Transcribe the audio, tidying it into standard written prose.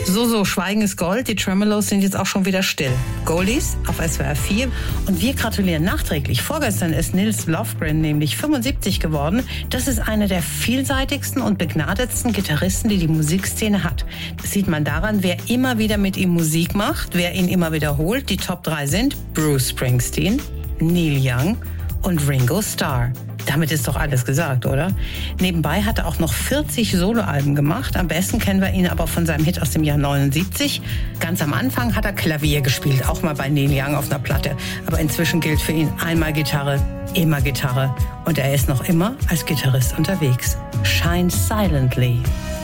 So, Schweigen ist Gold. Die Tremolos sind jetzt auch schon wieder still. Goldies auf SWR 4. Und wir gratulieren nachträglich. Vorgestern ist Nils Lofgren nämlich 75 geworden. Das ist einer der vielseitigsten und begnadetsten Gitarristen, die die Musikszene hat. Das sieht man daran, wer immer wieder mit ihm Musik macht, wer ihn immer wiederholt. Die Top 3 sind Bruce Springsteen, Neil Young und Ringo Starr. Damit ist doch alles gesagt, oder? Nebenbei hat er auch noch 40 Soloalben gemacht. Am besten kennen wir ihn aber von seinem Hit aus dem Jahr 79. Ganz am Anfang hat er Klavier gespielt, auch mal bei Neil Young auf einer Platte. Aber inzwischen gilt für ihn einmal Gitarre, immer Gitarre. Und er ist noch immer als Gitarrist unterwegs. Shine Silently.